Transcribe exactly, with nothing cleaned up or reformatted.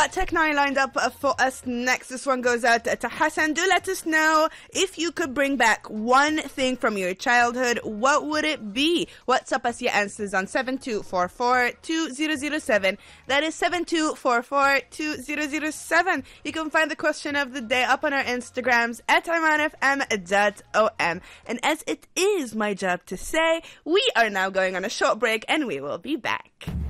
Tech nine lined up uh, for us next. This one goes out to Hassan. Do let us know if you could bring back one thing from your childhood, what would it be? WhatsApp us your answers on seven two four four two zero zero seven. That is seven two four four two zero zero seven. You can find the question of the day up on our Instagrams at iman f m dot o m. And as it is my job to say, we are now going on a short break and we will be back.